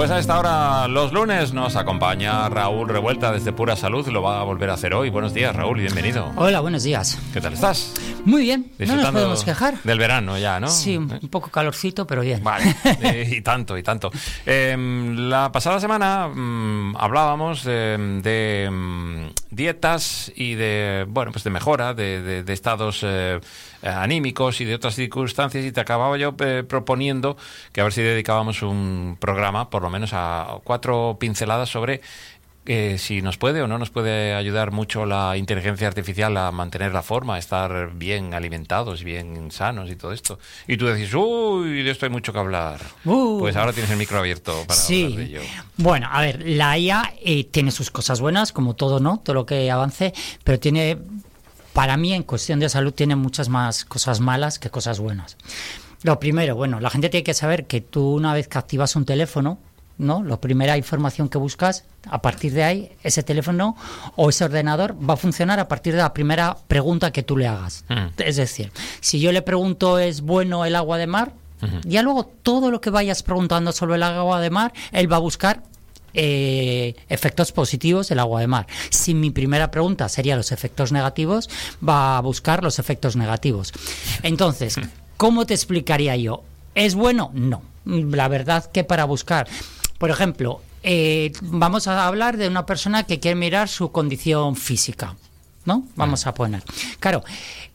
Pues a esta hora, los lunes, nos acompaña Raúl Revuelta desde Pura Salud. Lo va a volver a hacer hoy. Buenos días, Raúl, y bienvenido. Hola, buenos días. ¿Qué tal estás? Muy bien, no nos Disfrutando podemos quejar. Del verano ya, ¿no? Sí, un poco calorcito, pero bien. Vale, y tanto, y tanto. La pasada semana hablábamos de dietas y de, bueno, pues de mejora de estados anímicos y de otras circunstancias, y te acababa yo proponiendo que a ver si dedicábamos un programa, por lo menos a 4 pinceladas sobre si nos puede o no nos puede ayudar mucho la inteligencia artificial a mantener la forma, a estar bien alimentados, bien sanos y todo esto. Y tú decís, uy, de esto hay mucho que hablar. Pues ahora tienes el micro abierto para hablar de ello. Bueno, a ver, la IA tiene sus cosas buenas, como todo, ¿no? Todo lo que avance, pero tiene, para mí, en cuestión de salud, tiene muchas más cosas malas que cosas buenas. Lo primero, bueno, la gente tiene que saber que tú, una vez que activas un teléfono, ¿no? La primera información que buscas, a partir de ahí, ese teléfono o ese ordenador va a funcionar a partir de la primera pregunta que tú le hagas. Es decir, si yo le pregunto, ¿es bueno el agua de mar? Ya luego todo lo que vayas preguntando sobre el agua de mar, él va a buscar efectos positivos del agua de mar. Si mi primera pregunta sería los efectos negativos, va a buscar los efectos negativos. Entonces, ¿cómo te explicaría yo? ¿Es bueno? No. La verdad que para buscar, por ejemplo, vamos a hablar de una persona que quiere mirar su condición física, ¿no? Vamos a poner. Claro,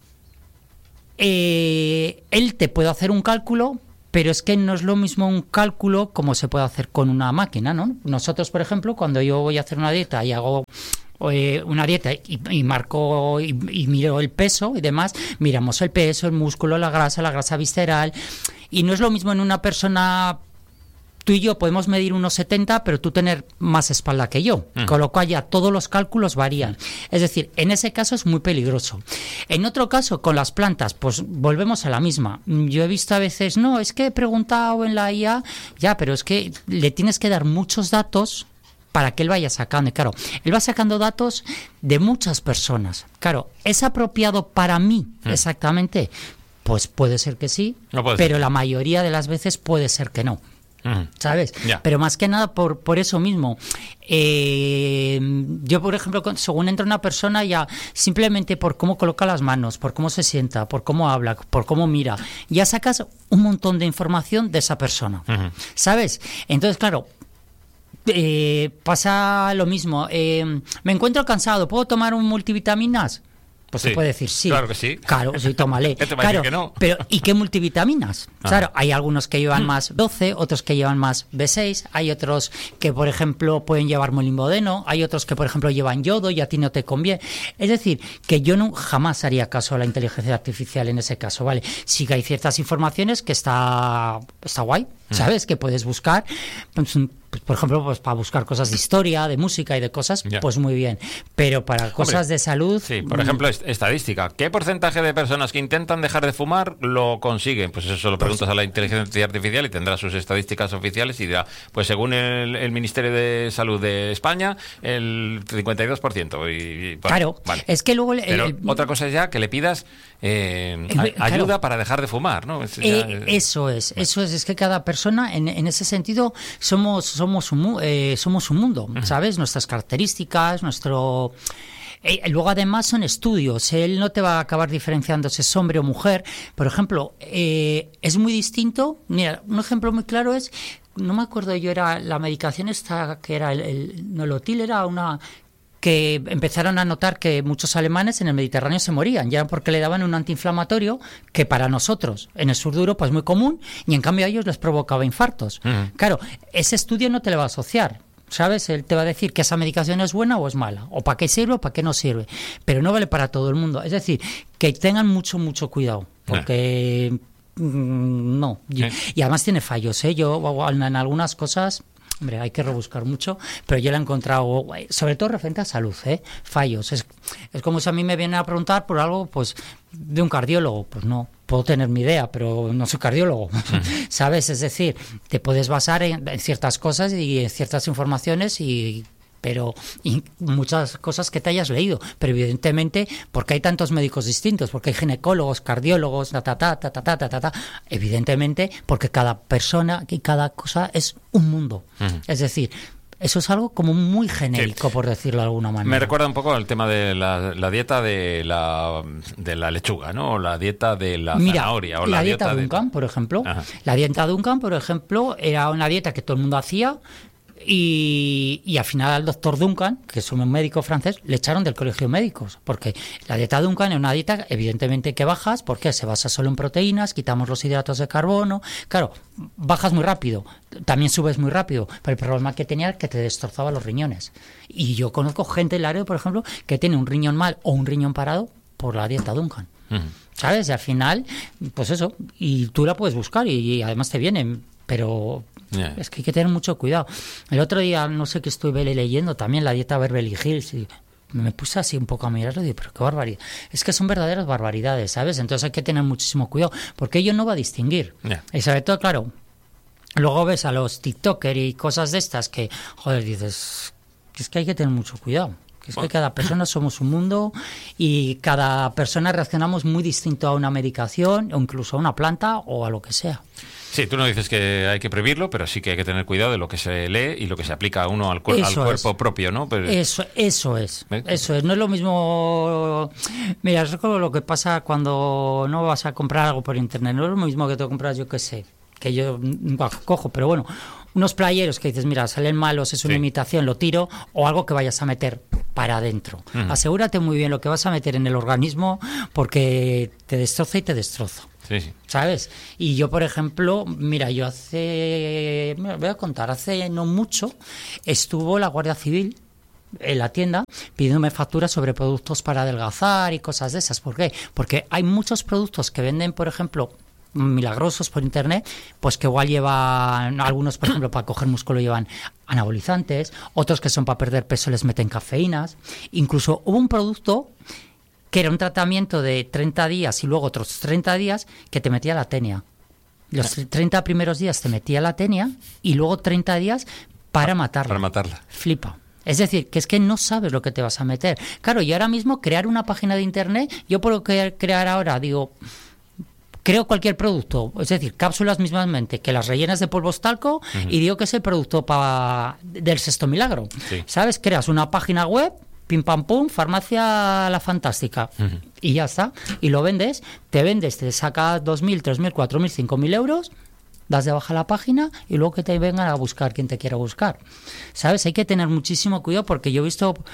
él te puede hacer un cálculo, pero es que no es lo mismo un cálculo como se puede hacer con una máquina, ¿no? Nosotros, por ejemplo, cuando yo voy a hacer una dieta y hago una dieta y marco y miro el peso y demás, miramos el peso, el músculo, la grasa visceral, y no es lo mismo en una persona. Tú y yo podemos medir unos 70, pero tú tener más espalda que yo, con lo cual ya todos los cálculos varían. Es decir, en ese caso es muy peligroso. En otro caso, con las plantas, pues volvemos a la misma. Yo he visto a veces, no, es que he preguntado en la IA, ya, pero es que le tienes que dar muchos datos para que él vaya sacando. Y claro, él va sacando datos de muchas personas. Claro, ¿es apropiado para mí exactamente? Pues puede ser que sí, pero la mayoría de las veces puede ser que no. ¿Sabes? Yeah. Pero más que nada por eso mismo. Yo, por ejemplo, según entra una persona, ya simplemente por cómo coloca las manos, por cómo se sienta, por cómo habla, por cómo mira, ya sacas un montón de información de esa persona. ¿Sabes? Entonces, claro, pasa lo mismo. Me encuentro cansado, ¿puedo tomar un multivitaminas? Pues sí, se puede decir sí. Claro que sí. Claro, sí, tómale. Claro, que no. Pero ¿y qué multivitaminas? Claro, hay algunos que llevan más B12, otros que llevan más B6, hay otros que, por ejemplo, pueden llevar molibdeno, hay otros que, por ejemplo, llevan yodo y a ti no te conviene. Es decir, que yo jamás haría caso a la inteligencia artificial en ese caso, ¿vale? Sí que hay ciertas informaciones que está guay, ¿sabes? Que puedes buscar, pues, por ejemplo, pues para buscar cosas de historia, de música y de cosas, pues muy bien. Pero para cosas de salud... Sí, por ejemplo, estadística. ¿Qué porcentaje de personas que intentan dejar de fumar lo consiguen? Pues eso lo preguntas a la inteligencia artificial y tendrá sus estadísticas oficiales y dirá, pues según el Ministerio de Salud de España, el 52%. Y, bueno, claro, vale. Es que luego... Pero otra cosa es ya que le pidas ayuda para dejar de fumar, ¿no? Eso es. Es que cada persona, en ese sentido, somos un mundo, ¿sabes? Nuestras características, nuestro... luego además son estudios, él no te va a acabar diferenciando si es hombre o mujer. Por ejemplo, es muy distinto. Mira, un ejemplo muy claro es, no me acuerdo yo, era la medicación esta que era el Nolotil, era una... que empezaron a notar que muchos alemanes en el Mediterráneo se morían, ya porque le daban un antiinflamatorio que para nosotros en el sur de Europa es muy común y en cambio a ellos les provocaba infartos. Claro, ese estudio no te lo va a asociar, ¿sabes? Él te va a decir que esa medicación es buena o es mala, o para qué sirve o para qué no sirve, pero no vale para todo el mundo. Es decir, que tengan mucho cuidado, porque no. Y además tiene fallos, ¿eh? Yo en algunas cosas... Hombre, hay que rebuscar mucho, pero yo lo he encontrado, sobre todo referente a salud, fallos. Es como si a mí me vienen a preguntar por algo, pues, de un cardiólogo. Pues no, puedo tener mi idea, pero no soy cardiólogo, ¿sabes? Es decir, te puedes basar en ciertas cosas y en ciertas informaciones, pero y muchas cosas que te hayas leído, pero evidentemente porque hay tantos médicos distintos, porque hay ginecólogos, cardiólogos, evidentemente porque cada persona y cada cosa es un mundo. Es decir, eso es algo como muy genérico, por decirlo de alguna manera. Me recuerda un poco al tema de la dieta de la lechuga, ¿no? O la dieta de la zanahoria. O la dieta Duncan, por ejemplo. Ajá. La dieta Duncan, por ejemplo, era una dieta que todo el mundo hacía y al final al doctor Duncan, que es un médico francés, le echaron del colegio de médicos, porque la dieta Duncan es una dieta evidentemente que bajas, porque se basa solo en proteínas, quitamos los hidratos de carbono, claro, bajas muy rápido, también subes muy rápido, pero el problema que tenía era que te destrozaba los riñones. Y yo conozco gente en Laredo, por ejemplo, que tiene un riñón mal o un riñón parado por la dieta Duncan. ¿Sabes? Y al final, pues eso, y tú la puedes buscar y además te vienen, pero es que hay que tener mucho cuidado. El otro día, no sé qué estuve leyendo también, la dieta Beverly Hills, y me puse así un poco a mirarlo y digo, pero qué barbaridad. Es que son verdaderas barbaridades, ¿sabes? Entonces hay que tener muchísimo cuidado, porque ello no va a distinguir. Y sobre todo, claro, luego ves a los TikTokers y cosas de estas que, joder, dices, es que hay que tener mucho cuidado. Es que cada persona somos un mundo y cada persona reaccionamos muy distinto a una medicación o incluso a una planta o a lo que sea. Sí, tú no dices que hay que prohibirlo, pero sí que hay que tener cuidado de lo que se lee y lo que se aplica a uno al cuerpo propio, ¿no? Pero... Eso es. No es lo mismo... Mira, es como lo que pasa cuando no vas a comprar algo por internet. No es lo mismo que te compras, yo qué sé, que yo cojo, pero bueno, unos playeros que dices, mira, salen malos, es una imitación, lo tiro, o algo que vayas a meter para adentro. Asegúrate muy bien lo que vas a meter en el organismo, porque te destroza y te destroza. Sí. ¿Sabes? Y yo, por ejemplo, mira, yo voy a contar, hace no mucho estuvo la Guardia Civil en la tienda pidiéndome facturas sobre productos para adelgazar y cosas de esas. ¿Por qué? Porque hay muchos productos que venden, por ejemplo, milagrosos por internet, pues que igual llevan, algunos por ejemplo para coger músculo llevan anabolizantes, otros que son para perder peso les meten cafeínas. Incluso hubo un producto que era un tratamiento de 30 días y luego otros 30 días que te metía la tenia. Los 30 primeros días te metía la tenia y luego 30 días para matarla. Para matarla. Flipa. Es decir, que es que no sabes lo que te vas a meter. Claro, y ahora mismo crear una página de internet, yo puedo crear ahora, digo, creo cualquier producto, es decir, cápsulas mismamente, que las rellenas de polvos talco y digo que es el producto del sexto milagro. Sí. ¿Sabes? Creas una página web, pim pam pum, farmacia La Fantástica, y ya está. Y lo vendes, te sacas 2.000, 3.000, 4.000, 5.000 euros, das de baja la página y luego que te vengan a buscar quien te quiera buscar. ¿Sabes? Hay que tener muchísimo cuidado porque yo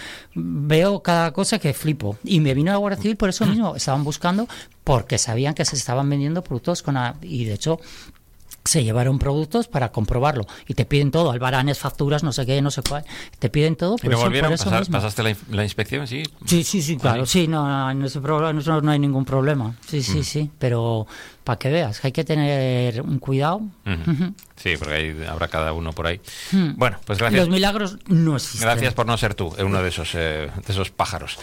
veo cada cosa que flipo. Y me vino la Guardia Civil por eso mismo. Estaban buscando porque sabían que se estaban vendiendo productos y de hecho se llevaron productos para comprobarlo y te piden todo, albaranes, facturas, no sé qué, no sé cuál, te piden todo. ¿Y no volvieron? ¿Pasaste la inspección? Sí, claro, sí, no hay ningún problema, sí, pero para que veas, hay que tener un cuidado. Sí, porque habrá cada uno por ahí. Bueno, pues gracias. Los milagros no existen. Gracias por no ser tú, uno de esos pájaros.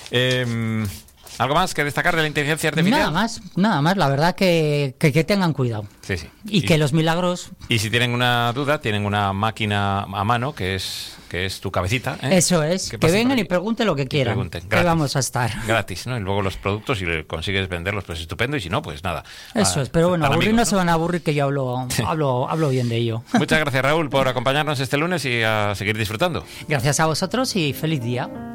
¿Algo más que destacar de la inteligencia artificial? Nada más. La verdad que tengan cuidado. Sí. Y que los milagros... Y si tienen una duda, tienen una máquina a mano que es tu cabecita. Eso es. Que vengan y pregunten lo que quieran. Que vamos a estar. Gratis, ¿no? Y luego los productos, si consigues venderlos, pues estupendo. Y si no, pues nada. Eso es. Pero bueno, aburrir no se van a aburrir, que yo hablo bien de ello. Muchas gracias, Raúl, por acompañarnos este lunes y a seguir disfrutando. Gracias a vosotros y feliz día.